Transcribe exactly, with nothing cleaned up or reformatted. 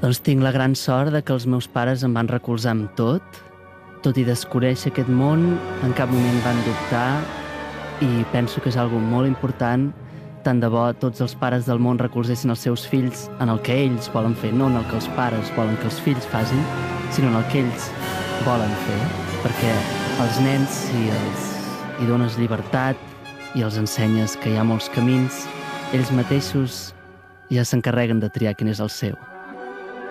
Doncs tinc la gran sort de que els meus pares em van recolzar amb tot, tot i desconèixer aquest món, en cap moment van dubtar i penso que és algo molt important. Tant de bo tots els pares del món recolzessin els seus fills en el que ells volen fer, no en el que els pares volen que els fills facin, sinó en el que ells volen fer, perquè als nens, si els hi dones llibertat i els ensenyes que hi ha molts camins, ells mateixos ja s'encarreguen de triar quin és el seu.